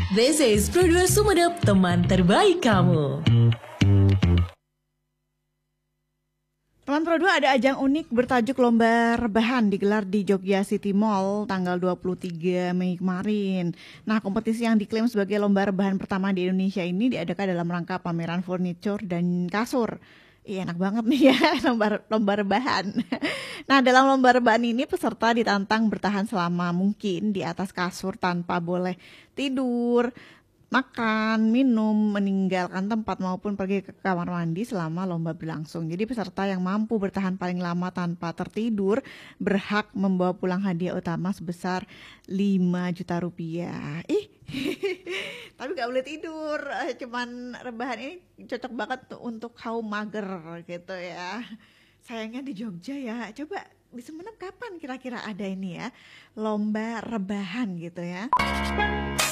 This is Pro2 Sumenep, teman terbaik kamu. Teman Pro2, ada ajang unik bertajuk Lomba Rebahan digelar di Jogja City Mall tanggal 23 Mei kemarin. Nah, kompetisi yang diklaim sebagai lomba rebahan pertama di Indonesia ini diadakan dalam rangka pameran furniture dan kasur. Iya, enak banget nih ya, lomba rebahan. Nah, dalam lomba rebahan ini peserta ditantang bertahan selama mungkin di atas kasur tanpa boleh tidur, makan, minum, meninggalkan tempat maupun pergi ke kamar mandi selama lomba berlangsung. Jadi peserta yang mampu bertahan paling lama tanpa tertidur berhak membawa pulang hadiah utama sebesar 5 juta rupiah. Tapi gak boleh tidur, cuman rebahan ini cocok banget untuk kaum mager gitu ya. Sayangnya di Jogja ya, coba di Sumenep kapan kira-kira ada ini ya, lomba rebahan gitu ya.